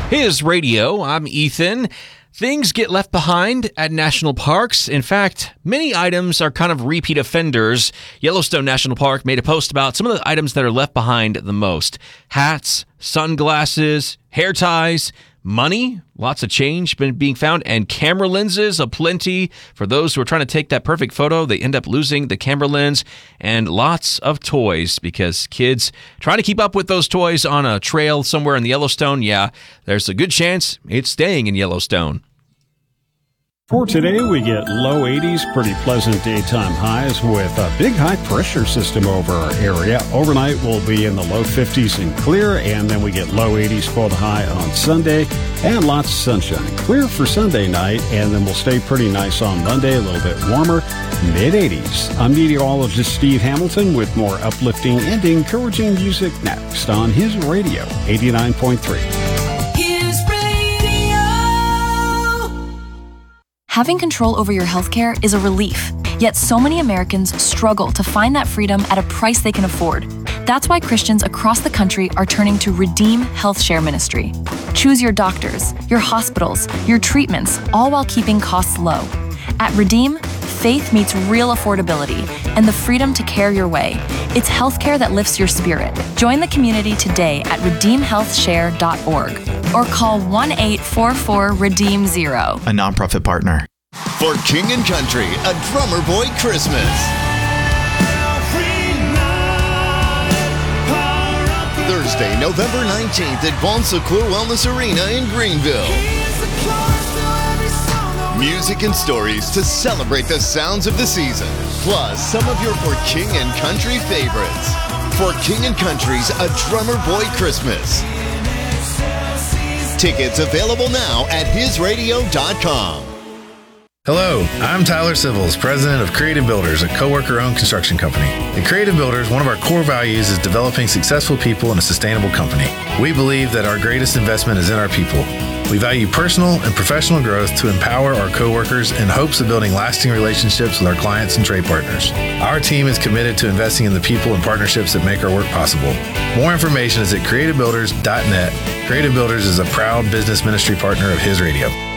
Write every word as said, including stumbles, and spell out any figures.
His Radio. I'm Ethan. Things get left behind at national parks. In fact, many items are kind of repeat offenders. Yellowstone National Park made a post about some of the items that are left behind the most. Hats, sunglasses, hair ties, money, lots of change been being found, and camera lenses aplenty. For those who are trying to take that perfect photo, they end up losing the camera lens, and lots of toys because kids trying to keep up with those toys on a trail somewhere in the Yellowstone. Yeah, there's a good chance it's staying in Yellowstone. For today, we get low eighties, pretty pleasant daytime highs with a big high-pressure system over our area. Overnight, we'll be in the low fifties and clear, and then we get low eighties for the high on Sunday, and lots of sunshine. Clear for Sunday night, and then we'll stay pretty nice on Monday, a little bit warmer, mid eighties. I'm meteorologist Steve Hamilton with more uplifting and encouraging music next on His Radio, eighty-nine point three. Having control over your healthcare is a relief, yet so many Americans struggle to find that freedom at a price they can afford. That's why Christians across the country are turning to Redeem Health Share Ministry. Choose your doctors, your hospitals, your treatments, all while keeping costs low. At Redeem, faith meets real affordability and the freedom to care your way. It's healthcare that lifts your spirit. Join the community today at redeem health share dot org or call one eight four four redeem zero. A nonprofit partner. For King and Country, a Drummer Boy Christmas. Thursday, November nineteenth at Bon Secours Wellness Arena in Greenville. Music and stories to celebrate the sounds of the season, plus some of your For King and Country favorites. For King and Country's A Drummer Boy Christmas. Tickets available now at his radio dot com. Hello, I'm Tyler Sivils, president of Creative Builders, a co-worker-owned construction company. At Creative Builders, one of our core values is developing successful people in a sustainable company. We believe that our greatest investment is in our people. We value personal and professional growth to empower our coworkers in hopes of building lasting relationships with our clients and trade partners. Our team is committed to investing in the people and partnerships that make our work possible. More information is at creative builders dot net. Creative Builders is a proud business ministry partner of His Radio.